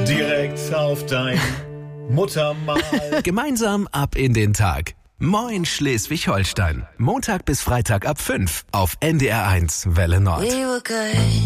direkt auf dein Muttermal. Gemeinsam ab in den Tag. Moin Schleswig-Holstein. Montag bis Freitag ab 5 auf NDR1 Welle Nord.